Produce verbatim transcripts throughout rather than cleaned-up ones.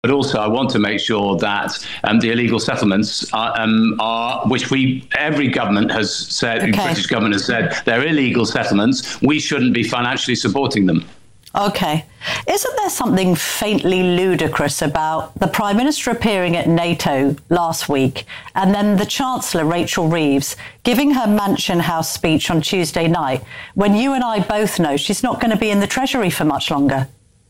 But also, I want to make sure that um, the illegal settlements are, um, are, which we, every government has said, okay. the British government has said, they're illegal settlements. We shouldn't be financially supporting them. OK. Isn't there something faintly ludicrous about the Prime Minister appearing at NATO last week and then the Chancellor, Rachel Reeves, giving her Mansion House speech on Tuesday night when you and I both know she's not going to be in the Treasury for much longer?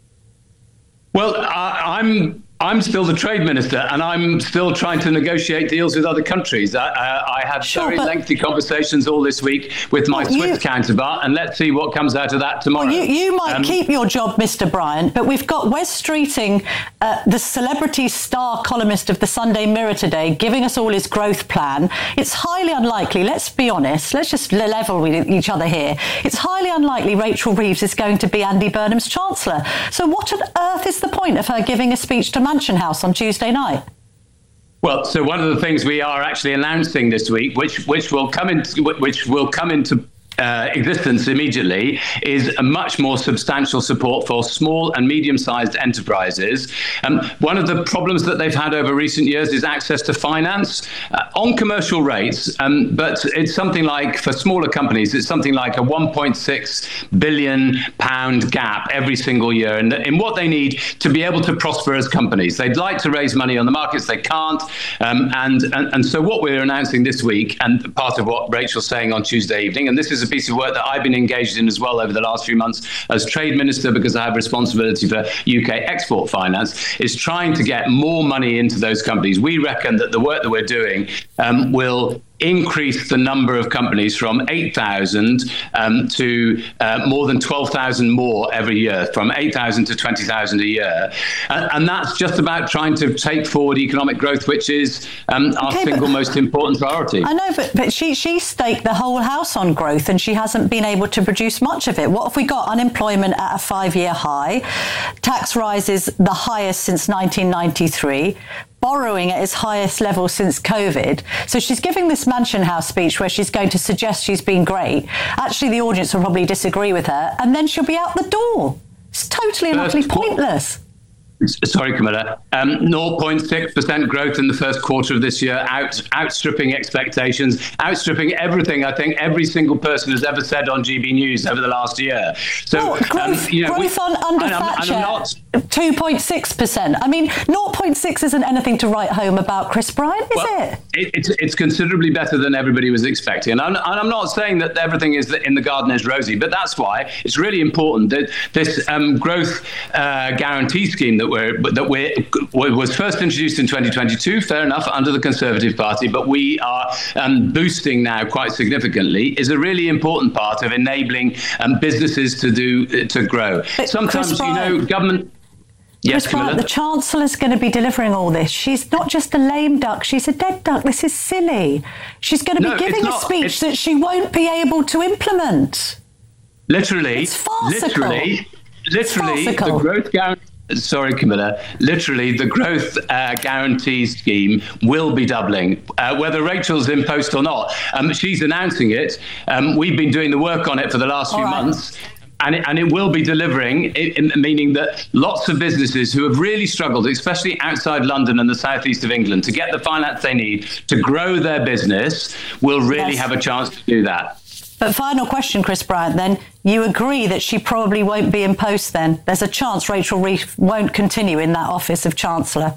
Well, I, I'm I'm still the trade minister, and I'm still trying to negotiate deals with other countries. I, I, I had sure, very but, lengthy conversations all this week with my well, Swiss you, counterpart, and let's see what comes out of that tomorrow. Well, you, you might um, keep your job, Mister Bryant, but we've got Wes Streeting, uh, the celebrity star columnist of the Sunday Mirror today, giving us all his growth plan. It's highly unlikely, let's be honest, let's just level with each other here. It's highly unlikely Rachel Reeves is going to be Andy Burnham's Chancellor. So what on earth is the point of her giving a speech to Mansion House on Tuesday night? Well, so one of the things we are actually announcing this week, which which will come into which will come into Uh, existence immediately, is a much more substantial support for small and medium-sized enterprises. Um, one of the problems that they've had over recent years is access to finance uh, on commercial rates, um, but it's something like, for smaller companies, it's something like a one point six billion pound gap every single year in, in what they need to be able to prosper as companies. They'd like to raise money on the markets, they can't, um, and, and, and so what we're announcing this week, and part of what Rachel's saying on Tuesday evening, and this is a piece of work that I've been engaged in as well over the last few months as trade minister, because I have responsibility for U K export finance, is trying to get more money into those companies. We reckon that the work that we're doing um, will increase the number of companies from eight thousand um, to uh, more than twelve thousand more every year, from eight thousand to twenty thousand a year. And, and that's just about trying to take forward economic growth, which is um, our okay, single most important priority. I know, but, but she, she staked the whole house on growth and she hasn't been able to produce much of it. What have we got? Unemployment at a five-year high, tax rises the highest since nineteen ninety-three, borrowing at its highest level since COVID. So she's giving this Mansion House speech where she's going to suggest she's been great. Actually, the audience will probably disagree with her, and then she'll be out the door. It's totally and utterly pointless. Sorry, Camilla. Um, zero point six percent growth in the first quarter of this year, out, outstripping expectations, outstripping everything I think every single person has ever said on G B News over the last year. So, oh, growth, um, you know, growth we, on under and Thatcher, I'm, not, two point six percent. I mean, zero point six isn't anything to write home about, Chris Bryant, is well, it? it? It's it's considerably better than everybody was expecting. And I'm, and I'm not saying that everything is in the garden is rosy, but that's why it's really important that this um, growth uh, guarantee scheme that we're that we're was first introduced in twenty twenty-two, fair enough, under the Conservative Party, but we are um, boosting now quite significantly, is a really important part of enabling um, businesses to do uh, to grow. But sometimes, you know, government. Yes, Chris Bryant, the Chancellor's going to be delivering all this. She's not just a lame duck, she's a dead duck. This is silly. She's going to no, be giving a speech that she won't be able to implement. Literally, it's farcical. literally, literally, it's farcical. The growth guarantee. Sorry, Camilla. Literally, the growth uh, guarantee scheme will be doubling, uh, whether Rachel's in post or not. Um, she's announcing it. Um, we've been doing the work on it for the last few right. months. And it, and it will be delivering, it, it, meaning that lots of businesses who have really struggled, especially outside London and the southeast of England, to get the finance they need to grow their business, will really yes. have a chance to do that. But final question, Chris Bryant, then. You agree that she probably won't be in post then? There's a chance Rachel Reeves won't continue in that office of Chancellor.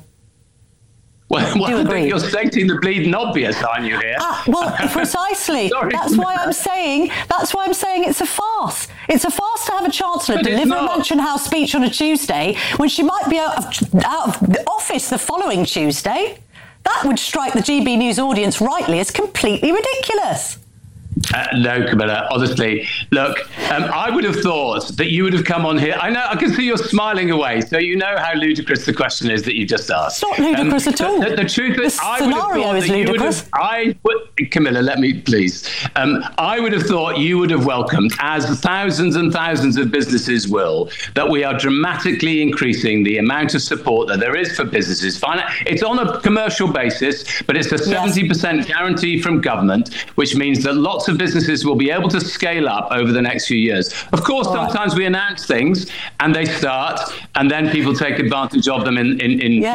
Well, well I think you're stating the bleeding obvious, aren't you, here? Ah, well, precisely. Sorry, that's why I'm saying, that's why I'm saying it's a farce. It's a farce to have a Chancellor but deliver a Mansion House speech on a Tuesday when she might be out of, out of the office the following Tuesday. That would strike the G B News audience rightly as completely ridiculous. Uh, no, Camilla, honestly, look, um, I would have thought that you would have come on here. I know, I can see you're smiling away, so you know how ludicrous the question is that you just asked. It's not ludicrous um, at all. The, the truth is, the I would have thought is that ludicrous. you would have, I would, Camilla, let me, please. Um, I would have thought you would have welcomed, as thousands and thousands of businesses will, that we are dramatically increasing the amount of support that there is for businesses. It's on a commercial basis, but it's a seventy percent yes. guarantee from government, which means that lots lots of businesses will be able to scale up over the next few years. Of course, All sometimes right. we announce things and they start, and then people take advantage of them in in, in yeah.